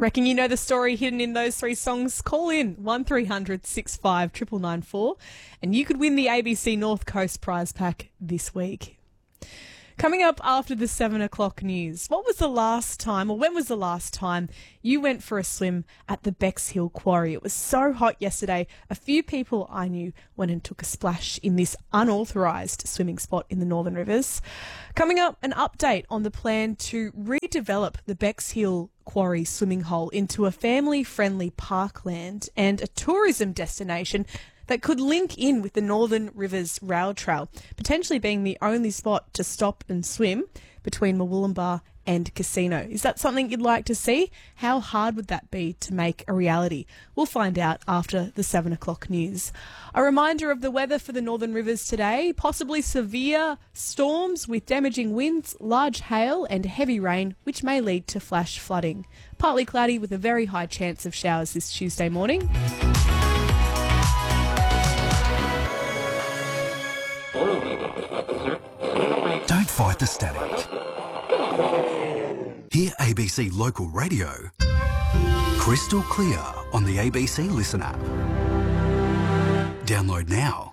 Reckon you know the story hidden in those three songs? Call in 1300 65 999 and you could win the ABC North Coast prize pack this week. Coming up after the 7 o'clock news, when was the last time you went for a swim at the Bexhill Quarry? It was so hot yesterday. A few people I knew went and took a splash in this unauthorised swimming spot in the Northern Rivers. Coming up, an update on the plan to redevelop the Bexhill Quarry swimming hole into a family-friendly parkland and a tourism destination that could link in with the Northern Rivers Rail Trail, potentially being the only spot to stop and swim between Murwillumbah and Casino. Is that something you'd like to see? How hard would that be to make a reality? We'll find out after the 7 o'clock news. A reminder of the weather for the Northern Rivers today, possibly severe storms with damaging winds, large hail and heavy rain, which may lead to flash flooding. Partly cloudy with a very high chance of showers this Tuesday morning. Don't fight the static. Hear ABC Local Radio crystal clear on the ABC Listen app. Download now.